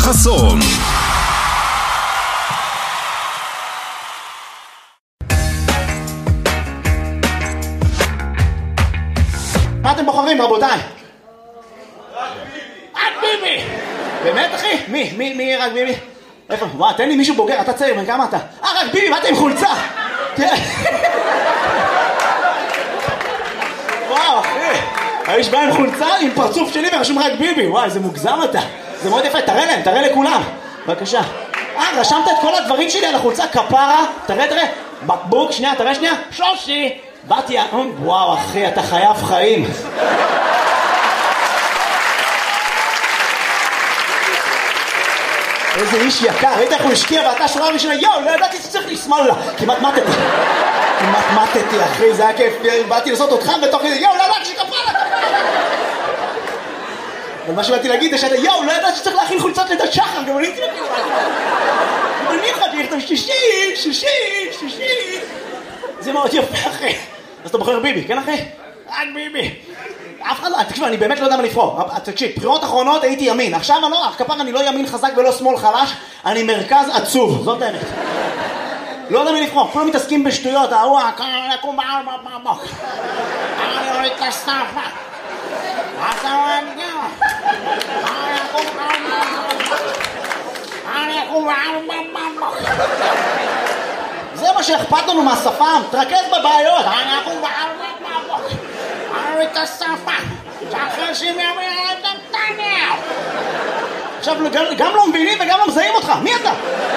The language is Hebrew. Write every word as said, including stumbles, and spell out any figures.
חסון. מה אתם בוחרים, רבותיי? רק ביבי. רק ביבי! באמת, אחי? מי? מי? מי רק ביבי? איפה? וואו, תן לי מישהו בוגר, אתה צעיר, כמה אתה? אה, רק ביבי, מה אתה עם חולצה? וואו, אחי. האיש בא עם חולצה, עם פרצוף שלי ורשום רק ביבי. וואו, איזה מוגזם אתה. זה מאוד יפה, תראה להם, תראה לכולם. בבקשה. אה, רשמת את כל הדברים שלי על החולצה, כפרה. תראה, תראה. בקבוק, שנייה, תראה שנייה. שלושי. באתי, וואו, אחי, אתה חייב חיים. איזה איש יקר, ראית איך הוא השקיע ואתה שורה ראשונה, יואו, לא ידעתי שצריך לשמאל לה. כמעט מתתי. כמעט מתתי, אחי, זה היה כיף. באתי לעשות אותך בתוך כזה, יואו, לא ידעתי שכפרה לה. אבל מה שבאתי להגיד זה שאתה, יואו, לא ידעתי שצריך להכין חולצות לידת שחר, גם אני הייתי לכם. גם אני יכולתי לכתוב שישי, שישי, שישי. זה מאוד יפה, אחי. אז אתה בוחר ביבי, כן, אחי? רק ביבי. אף אחד לא, תקשיב, אני באמת לא יודע מה לבחור. תקשיב, בחירות אחרונות הייתי ימין. עכשיו אני לא, כפר אני לא ימין חזק ולא שמאל חלש, אני מרכז עצוב, זאת האמת. לא יודע מה לבחור, כולם מתעסקים בשטויות, ההוא, אני אקום בעל בבבוק. אני אוריד את הסטאפה. אתה רואה את זה? אני אקום בעל בבוק. אני אקום בעל בבוק. זה מה שאכפת לנו מהשפם, תרכז בבעיות. אני אקום בעל בבוק. אני אוריד את הסטאפה. שאחרי שימי ימין את נתניהו. עכשיו גם לא מבינים וגם לא מזהים אותך, מי אתה?